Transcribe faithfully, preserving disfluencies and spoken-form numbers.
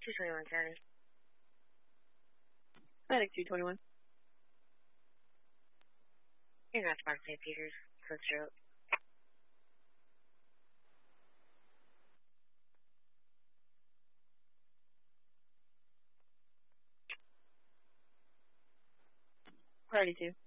two twenty-one County. Medic two twenty-one. You're not Park Saint Peters, Coast Road. Priority two.